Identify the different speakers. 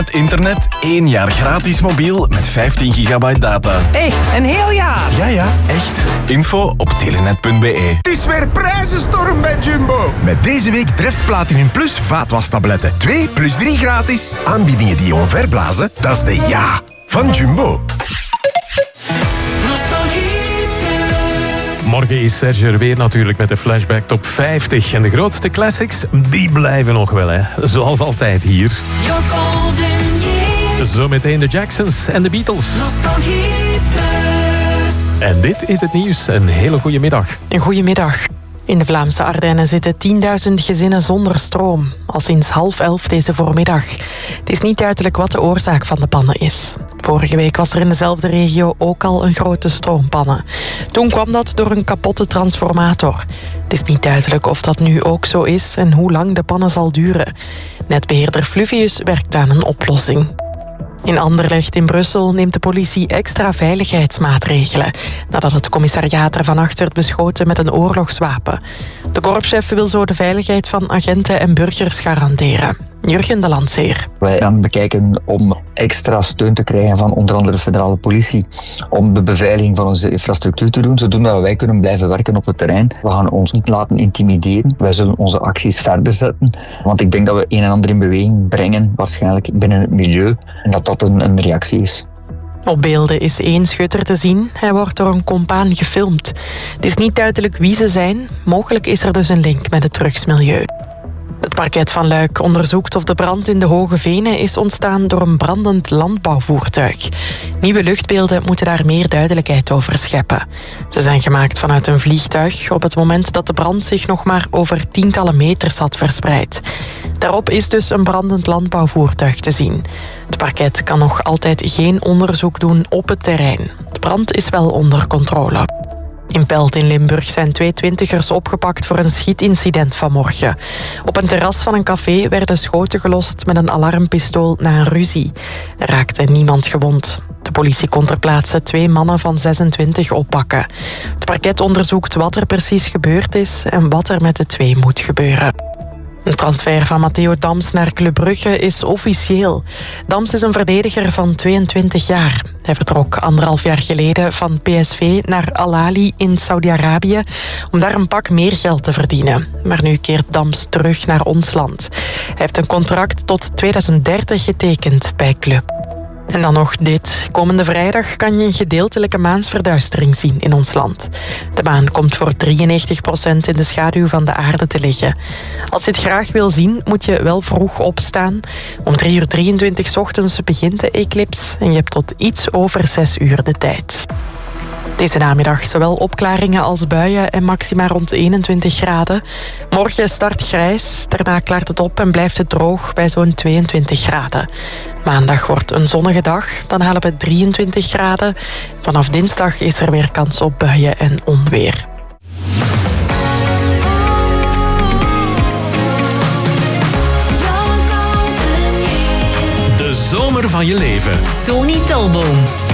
Speaker 1: Het internet, 1 jaar gratis mobiel met 15 gigabyte data.
Speaker 2: Echt, een heel jaar?
Speaker 1: Ja, echt. Info op telenet.be.
Speaker 3: Het is weer prijzenstorm bij Jumbo. Met deze week Dreft Platinum Plus vaatwastabletten. 2 plus 3 gratis. Aanbiedingen die je omverblazen, dat is de ja van Jumbo.
Speaker 4: Morgen is Serge er weer natuurlijk met de Flashback Top 50. En de grootste classics, die blijven nog wel, hè. Zoals altijd hier. Zometeen de Jacksons en de Beatles. En dit is het nieuws. Een hele goede middag.
Speaker 5: Een goede middag. In de Vlaamse Ardennen zitten 10.000 gezinnen zonder stroom. Al sinds 10:30 deze voormiddag. Het is niet duidelijk wat de oorzaak van de pannen is. Vorige week was er in dezelfde regio ook al een grote stroompanne. Toen kwam dat door een kapotte transformator. Het is niet duidelijk of dat nu ook zo is en hoe lang de panne zal duren. Netbeheerder Fluvius werkt aan een oplossing. In Anderlecht in Brussel neemt de politie extra veiligheidsmaatregelen nadat het commissariaat ervan achter werd beschoten met een oorlogswapen. De korpschef wil zo de veiligheid van agenten en burgers garanderen. Jurgen de Landseer.
Speaker 6: Wij gaan het bekijken om extra steun te krijgen van onder andere de federale politie om de beveiliging van onze infrastructuur te doen, zodat wij kunnen blijven werken op het terrein. We gaan ons niet laten intimideren. Wij zullen onze acties verder zetten, want ik denk dat we een en ander in beweging brengen, waarschijnlijk binnen het milieu, en dat dat een reactie is.
Speaker 5: Op beelden is 1 schutter te zien. Hij wordt door een compaan gefilmd. Het is niet duidelijk wie ze zijn. Mogelijk is er dus een link met het drugsmilieu. Het parket van Luik onderzoekt of de brand in de Hoge Venen is ontstaan door een brandend landbouwvoertuig. Nieuwe luchtbeelden moeten daar meer duidelijkheid over scheppen. Ze zijn gemaakt vanuit een vliegtuig op het moment dat de brand zich nog maar over tientallen meters had verspreid. Daarop is dus een brandend landbouwvoertuig te zien. Het parket kan nog altijd geen onderzoek doen op het terrein. De brand is wel onder controle. In Pelt in Limburg zijn 2 twintigers opgepakt voor een schietincident vanmorgen. Op een terras van een café werden schoten gelost met een alarmpistool na een ruzie. Er raakte niemand gewond. De politie kon ter plaatse 2 mannen van 26 oppakken. Het parket onderzoekt wat er precies gebeurd is en wat er met de 2 moet gebeuren. Een transfer van Matteo Dams naar Club Brugge is officieel. Dams is een verdediger van 22 jaar. Hij vertrok 1,5 jaar geleden van PSV naar Al Ahly in Saudi-Arabië om daar een pak meer geld te verdienen. Maar nu keert Dams terug naar ons land. Hij heeft een contract tot 2030 getekend bij Club. En dan nog dit. Komende vrijdag kan je een gedeeltelijke maansverduistering zien in ons land. De maan komt voor 93% in de schaduw van de aarde te liggen. Als je het graag wil zien, moet je wel vroeg opstaan. Om 3:23 's ochtends begint de eclips en je hebt tot iets over 6 uur de tijd. Deze namiddag zowel opklaringen als buien en maxima rond 21 graden. Morgen start grijs, daarna klaart het op en blijft het droog bij zo'n 22 graden. Maandag wordt een zonnige dag, dan halen we 23 graden. Vanaf dinsdag is er weer kans op buien en onweer.
Speaker 1: De zomer van je leven.
Speaker 7: Tony Talboom.